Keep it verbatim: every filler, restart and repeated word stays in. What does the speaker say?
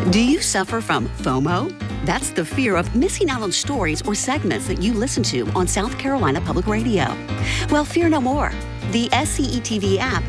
Do you suffer from FOMO? That's the fear of missing out on stories or segments that you listen to on South Carolina Public Radio. Well, fear no more. The S C E T V app